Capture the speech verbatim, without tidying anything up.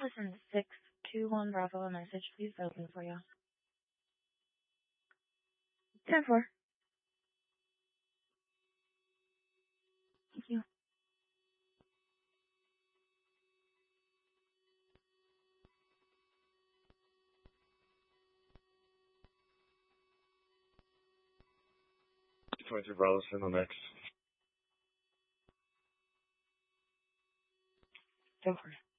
Listen, six two one Bravo, a message. Please open for you. ten four. Thank you. twenty-three Bravo, send the next. ten four.